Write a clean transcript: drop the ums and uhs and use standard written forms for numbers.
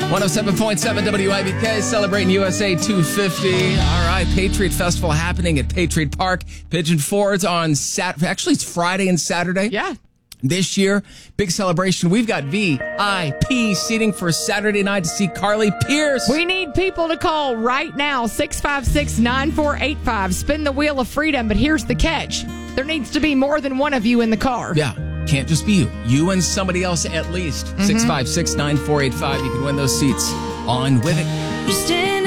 107.7 WIBK, celebrating USA 250. All right, Patriot Festival happening at Patriot Park. Pigeon Forge on Saturday. Actually, it's Friday and Saturday. Yeah. This year, big celebration. We've got VIP seating for Saturday night to see Carly Pierce. We need people to call right now, 656-9485. Spin the wheel of freedom, but here's the catch. There needs to be more than one of you in the car. Yeah, can't just be you. You and somebody else at least. 656-9485. You can win those seats on With It.